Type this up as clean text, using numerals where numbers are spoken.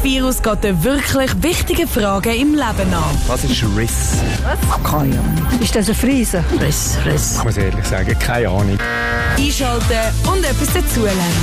Virus geht den wirklich wichtigen Fragen im Leben nach. Was ist Riss? Keine Ahnung. Ist das ein Friese? Ich muss ehrlich sagen, keine Ahnung. Einschalten und etwas dazulernen.